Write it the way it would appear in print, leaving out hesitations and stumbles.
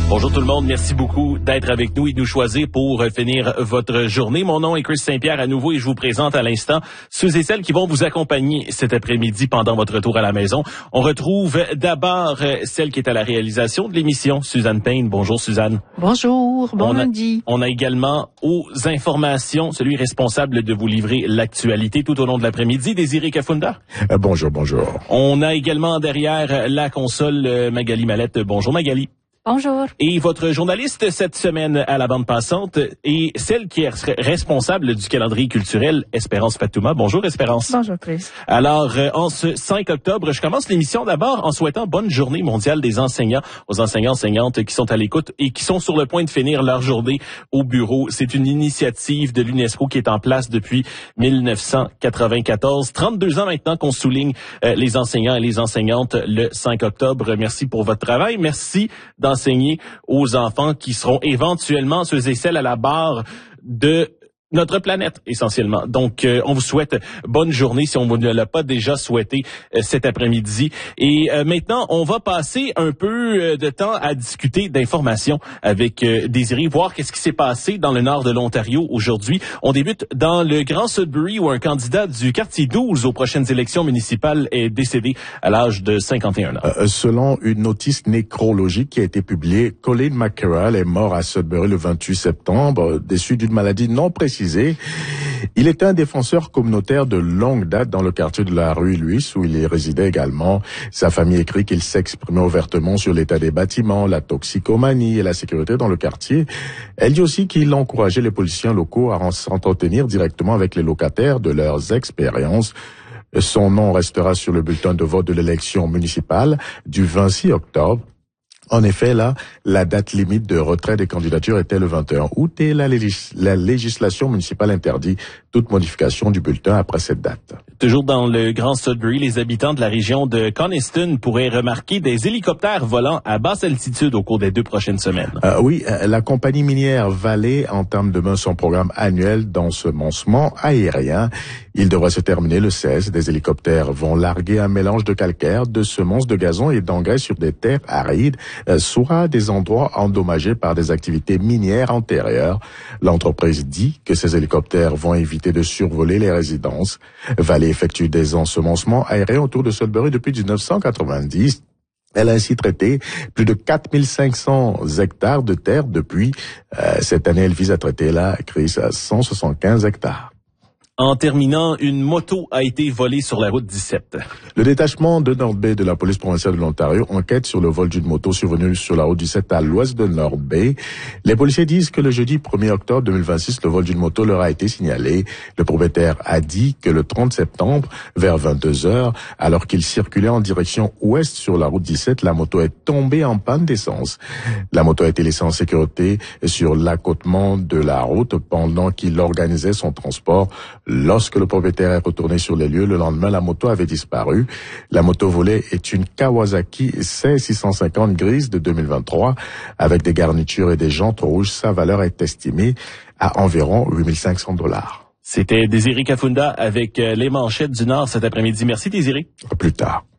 Bonjour tout le monde, merci beaucoup d'être avec nous et de nous choisir pour finir votre journée. Mon nom est Chris Saint-Pierre à nouveau et je vous présente à l'instant ceux et celles qui vont vous accompagner cet après-midi pendant votre retour à la maison. On retrouve d'abord celle qui est à la réalisation de l'émission, Suzanne Payne. Bonjour Suzanne. Bonjour, bon lundi. On a également aux informations celui responsable de vous livrer l'actualité tout au long de l'après-midi, Désiré Kafunda. Bonjour. On a également derrière la console Magali Mallette. Bonjour Magali. Bonjour. Et votre journaliste cette semaine à la bande passante est celle qui est responsable du calendrier culturel, Espérance Fatouma. Bonjour Espérance. Bonjour Chris. Alors, en ce 5 octobre, je commence l'émission d'abord en souhaitant bonne journée mondiale des enseignants aux enseignants-enseignantes qui sont à l'écoute et qui sont sur le point de finir leur journée au bureau. C'est une initiative de l'UNESCO qui est en place depuis 1994. 32 ans maintenant qu'on souligne les enseignants et les enseignantes le 5 octobre. Merci pour votre travail. Merci d'enseigner aux enfants qui seront éventuellement ceux et celles à la barre de notre planète, essentiellement. Donc, on vous souhaite bonne journée si on ne l'a pas déjà souhaité cet après-midi. Et maintenant, on va passer un peu de temps à discuter d'informations avec Désiré, voir qu'est-ce qui s'est passé dans le nord de l'Ontario aujourd'hui. On débute dans le Grand Sudbury où un candidat du quartier 12 aux prochaines élections municipales est décédé à l'âge de 51 ans. Selon une notice nécrologique qui a été publiée, Colin McCarroll est mort à Sudbury le 28 septembre, déçu d'une maladie non précisée. Il était un défenseur communautaire de longue date dans le quartier de la rue Louis où il résidait également. Sa famille écrit qu'il s'exprimait ouvertement sur l'état des bâtiments, la toxicomanie et la sécurité dans le quartier. Elle dit aussi qu'il encourageait les policiers locaux à s'entretenir directement avec les locataires de leurs expériences. Son nom restera sur le bulletin de vote de l'élection municipale du 26 octobre. En effet, là, la date limite de retrait des candidatures était le 21 août et la législation municipale interdit toute modification du bulletin après cette date. Toujours dans le Grand Sudbury, les habitants de la région de Coniston pourraient remarquer des hélicoptères volant à basse altitude au cours des 2 prochaines semaines. Oui, la compagnie minière Valley entame demain son programme annuel d'ensemencement aérien. Il devrait se terminer le 16. Des hélicoptères vont larguer un mélange de calcaire, de semences de gazon et d'engrais sur des terres arides, soit des endroits endommagés par des activités minières antérieures. L'entreprise dit que ces hélicoptères vont éviter de survoler les résidences. Valley effectue des ensemencements aériens autour de Sudbury depuis 1990. Elle a ainsi traité plus de 4500 hectares de terre depuis. Cette année, elle vise à traiter la crise à 175 hectares. En terminant, une moto a été volée sur la route 17. Le détachement de North Bay de la police provinciale de l'Ontario enquête sur le vol d'une moto survenue sur la route 17 à l'ouest de North Bay. Les policiers disent que le jeudi 1er octobre 2026, le vol d'une moto leur a été signalé. Le propriétaire a dit que le 30 septembre, vers 22h, alors qu'il circulait en direction ouest sur la route 17, la moto est tombée en panne d'essence. La moto a été laissée en sécurité sur l'accotement de la route pendant qu'il organisait son transport. Lorsque le propriétaire est retourné sur les lieux, le lendemain, la moto avait disparu. La moto volée est une Kawasaki C650 grise de 2023 avec des garnitures et des jantes rouges. Sa valeur est estimée à environ $8 500. C'était Désiré Kafunda avec les manchettes du Nord cet après-midi. Merci Désiré. À plus tard.